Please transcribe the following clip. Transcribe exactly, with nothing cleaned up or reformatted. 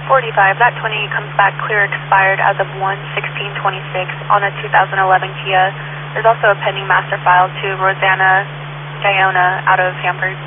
forty-five, that twenty comes back clear expired as of one sixteen twenty-six on a two thousand eleven Kia. There's also a pending master file to Rosanna Guyona out of Hanford.